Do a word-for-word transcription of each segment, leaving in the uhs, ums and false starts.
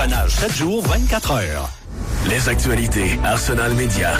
dépannage sept jours, vingt-quatre heures. Les actualités Arsenal Média.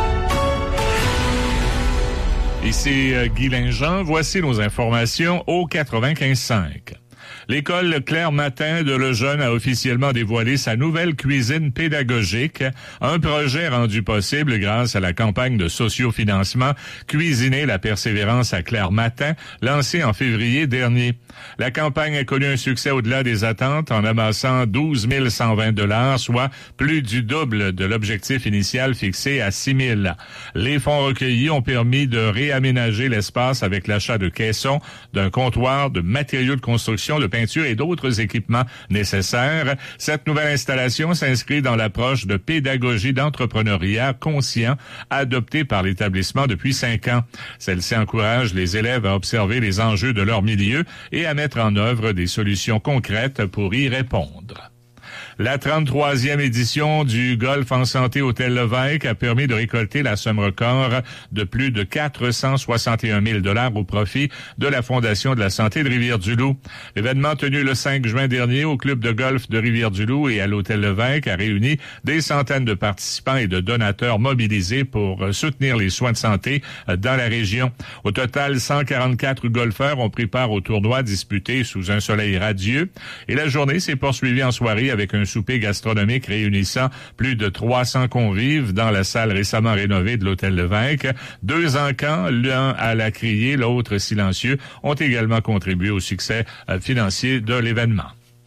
Ici euh, Guy Linjean, voici nos informations au quatre-vingt-quinze cinq. L'école Claire Matin de Lejeune a officiellement dévoilé sa nouvelle cuisine pédagogique, un projet rendu possible grâce à la campagne de sociofinancement Cuisiner la persévérance à Claire Matin, lancée en février dernier. La campagne a connu un succès au-delà des attentes en amassant douze mille cent vingt dollars, soit plus du double de l'objectif initial fixé à six mille. Les fonds recueillis ont permis de réaménager l'espace avec l'achat de caissons, d'un comptoir, de matériaux de construction, de peinture et d'autres équipements nécessaires. Cette nouvelle installation s'inscrit dans l'approche de pédagogie d'entrepreneuriat conscient adoptée par l'établissement depuis cinq ans. Celle-ci encourage les élèves à observer les enjeux de leur milieu et à mettre en œuvre des solutions concrètes pour y répondre. La trente-troisième édition du Golf en santé Hôtel Lévesque a permis de récolter la somme record de plus de quatre cent soixante et un mille dollars au profit de la Fondation de la santé de Rivière-du-Loup. L'événement tenu le cinq juin dernier au club de golf de Rivière-du-Loup et à l'Hôtel Lévesque a réuni des centaines de participants et de donateurs mobilisés pour soutenir les soins de santé dans la région. Au total, cent quarante-quatre golfeurs ont pris part au tournoi disputé sous un soleil radieux et la journée s'est poursuivie en soirée avec un souper gastronomique réunissant plus de trois cents convives dans la salle récemment rénovée de l'Hôtel Lévesque. Deux encans, l'un à la criée, l'autre silencieux, ont également contribué au succès financier de l'événement.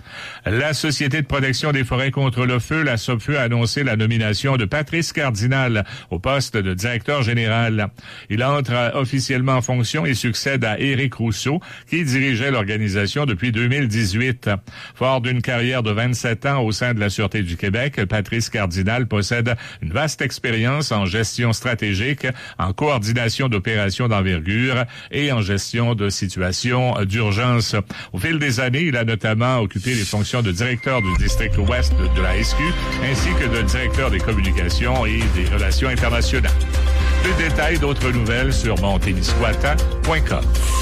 La Société de protection des forêts contre le feu, la SOPFEU, a annoncé la nomination de Patrice Cardinal au poste de directeur général. Il entre officiellement en fonction et succède à Éric Rousseau, qui dirigeait l'organisation depuis deux mille dix-huit. Fort d'une carrière de vingt-sept ans au sein de la Sûreté du Québec, Patrice Cardinal possède une vaste expérience en gestion stratégique, en coordination d'opérations d'envergure et en gestion de situations d'urgence. Au fil des années, il a notamment occupé les fonctions de directeur du district ouest de la S Q, ainsi que de directeur des communications et des relations internationales. Plus de détails, d'autres nouvelles sur montémiscouata point com.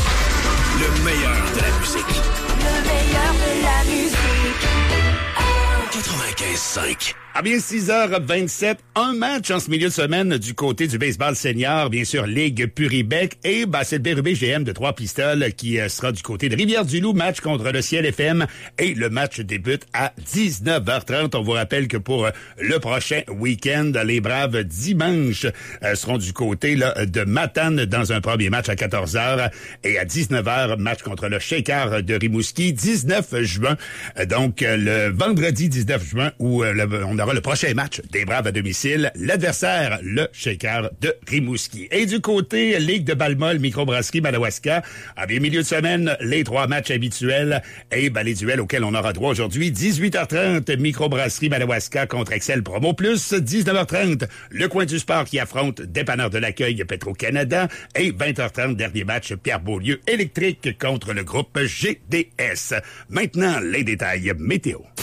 Le meilleur de la musique. Le meilleur de la musique. quatre-vingt-quinze cinq. Ah bien, six heures vingt-sept, un match en ce milieu de semaine du côté du baseball senior, bien sûr, Ligue Puribec, et bah, c'est le Bérubé G M de Trois-Pistoles qui euh, sera du côté de Rivière-du-Loup, match contre le Ciel F M, et le match débute à dix-neuf heures trente. On vous rappelle que pour euh, le prochain week-end, les Braves, dimanche, euh, seront du côté là, de Matane dans un premier match à quatorze heures, et à dix-neuf heures, match contre le Shaker de Rimouski, dix-neuf juin, euh, donc euh, le vendredi dix-neuf juin, où euh, le, on a aura le prochain match des Braves à domicile. L'adversaire, le Shaker de Rimouski. Et du côté Ligue de Balmol, Microbrasserie Madawaska, à bien milieu de semaine, les trois matchs habituels et ben, les duels auxquels on aura droit aujourd'hui. dix-huit heures trente, Microbrasserie Madawaska contre Excel Promo Plus. dix-neuf heures trente, le coin du sport qui affronte Dépanneur de l'accueil Petro-Canada. Et vingt heures trente, dernier match, Pierre Beaulieu électrique contre le groupe G D S. Maintenant, les détails météo.